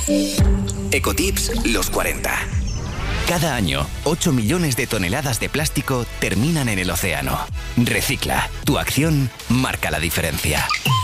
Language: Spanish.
Ecotips los 40. Cada año, 8 millones de toneladas de plástico terminan en el océano. Recicla. Tu acción marca la diferencia.